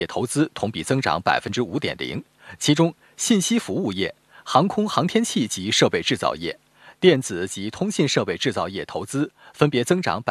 业投资同比增长5.0%，其中信息服务业、航空航天器及设备制造业、电子及通信设备制造业投资分别增长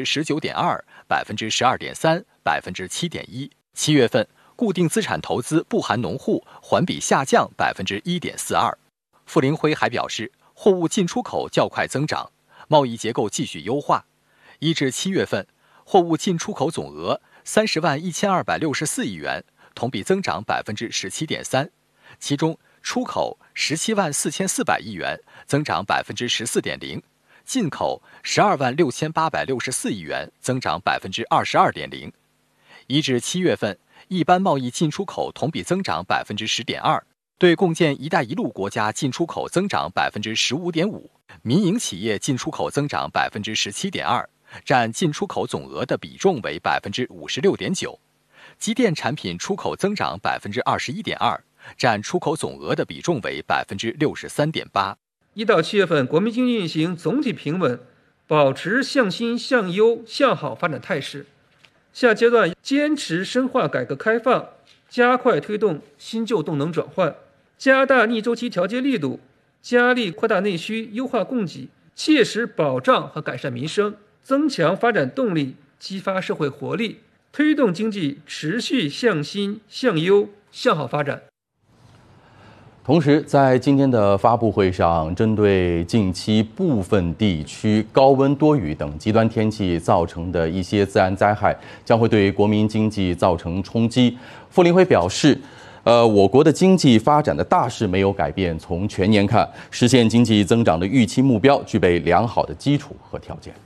19.2%、12.3%、7.1%。7月份，固定资产投资不含农户环比下降1.42%。傅林辉还表示，货物进出口较快增长，贸易结构继续优化。1至7月份，货物进出口总额30.1264亿元，同比增长17.3%，其中出口17.44亿亿元，增长14.0%，进口12.6864亿元，增长22.0%。1至7月份，一般贸易进出口同比增长10.2%，对共建“一带一路”国家进出口增长15.5%，民营企业进出口增长17.2%，占进出口总额的比重为56.9%。机电产品出口增长21.2%，占出口总额的比重为63.8%。 1到7月份，国民经济运行总体平稳，保持向新向优向好发展态势。下阶段坚持深化改革开放，加快推动新旧动能转换，加大逆周期调节力度，加力扩大内需，优化供给，切实保障和改善民生，增强发展动力，激发社会活力，推动经济持续向新向优向好发展。 同时，在今天的发布会上，针对近期部分地区高温多雨等极端天气造成的一些自然灾害，将会对国民经济造成冲击。傅林辉表示，我国的经济发展的大势没有改变，从全年看，实现经济增长的预期目标具备良好的基础和条件。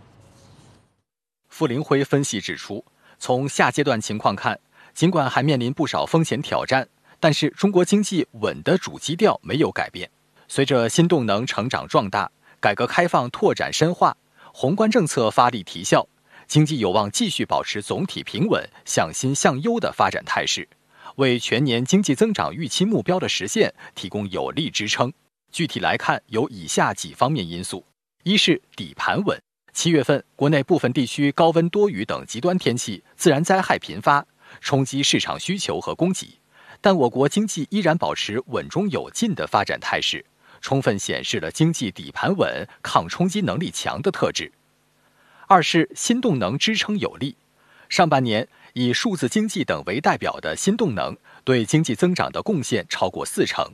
傅林辉分析指出，从下阶段情况看，尽管还面临不少风险挑战，但是中国经济稳的主基调没有改变。随着新动能成长壮大，改革开放拓展深化，宏观政策发力提效，经济有望继续保持总体平稳、向新向优的发展态势，为全年经济增长预期目标的实现提供有力支撑。具体来看，有以下几方面因素：一是底盘稳。7月份，国内部分地区高温多雨等极端天气、自然灾害频发，冲击市场需求和供给。但我国经济依然保持稳中有进的发展态势，充分显示了经济底盘稳、抗冲击能力强的特质。二是新动能支撑有力。上半年以数字经济等为代表的新动能对经济增长的贡献超过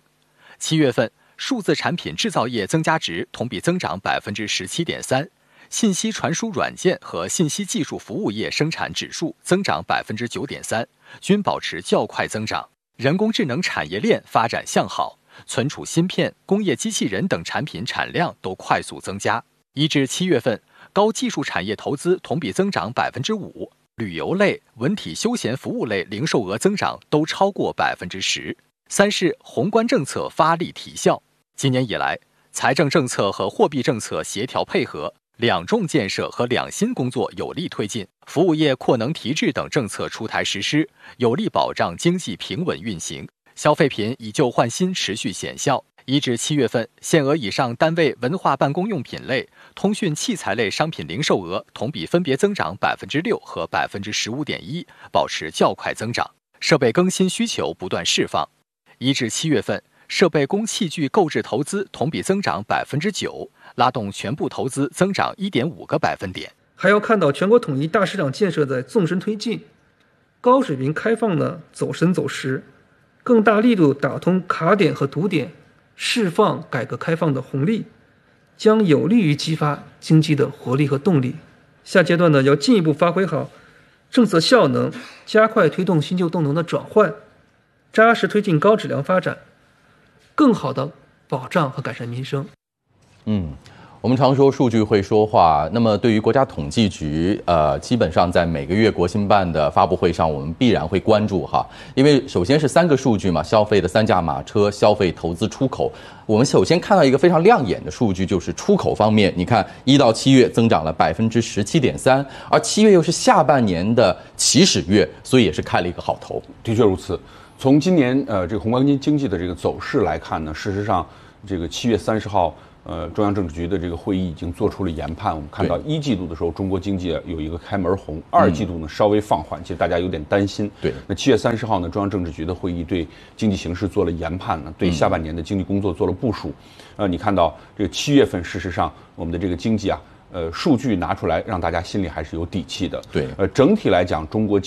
40%。7月份，数字产品制造业增加值同比增长17.3%，信息传输软件和信息技术服务业生产指数增长9.3%，均保持较快增长。人工智能产业链发展向好，存储芯片、工业机器人等产品产量都快速增加。1至7月份，高技术产业投资同比增长5%，旅游类、文体休闲服务类零售额增长都超过10%。三是宏观政策发力提效。今年以来，财政政策和货币政策协调配合，两重建设和两新工作有力推进，服务业扩能提质等政策出台实施，有力保障经济平稳运行。消费品以旧换新持续显效。1至7月份，限额以上单位文化办公用品类、通讯器材类商品零售额同比分别增长6%和15.1%，保持较快增长。设备更新需求不断释放。1至7月份，设备工器具购置投资同比增长9%，拉动全部投资增长1.5个百分点。 还要看到全国统一大市场建设在纵深推进，高水平开放的走深走实，更大力度打通卡点和堵点，释放改革开放的红利，将有利于激发经济的活力和动力。下阶段呢，要进一步发挥好政策效能，加快推动新旧动能的转换，扎实推进高质量发展，更好地保障和改善民生。 我们常说数据会说话，那么对于国家统计局，基本上在每个月国新办的发布会上，我们必然会关注哈，因为首先是3个数据嘛，消费的3驾马车、消费、投资、出口。我们首先看到一个非常亮眼的数据，就是出口方面，你看1到7月增长了17.3%，而7月又是下半年的起始月，所以也是开了一个好头。 的确如此。从今年这个宏观经济的这个走势来看呢，事实上这个7月30号。 中央政治局的这个会议已经做出了研判。我们看到1季度的时候，中国经济有一个开门红；2季度呢稍微放缓，其实大家有点担心。 对， 那7月30号呢，中央政治局的会议对经济形势做了研判呢，对下半年的经济工作做了部署。你看到这个7月份，事实上我们的这个经济啊，数据拿出来，让大家心里还是有底气的。 对， 整体来讲，中国